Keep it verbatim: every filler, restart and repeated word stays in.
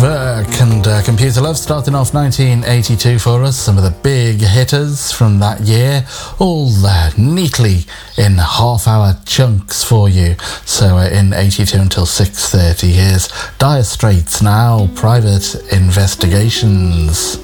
Kraftwerk and uh, Computer Love, starting off nineteen eighty-two for us. Some of the big hitters from that year, all uh, neatly in half-hour chunks for you. So uh, in eighty-two until six thirty, here's Dire Straits now, Private Investigations.